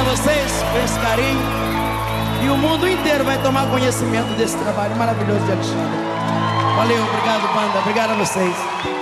vocês por esse carinho. E o mundo inteiro vai tomar conhecimento desse trabalho maravilhoso de Alexandre. Valeu, obrigado, banda. Obrigado a vocês.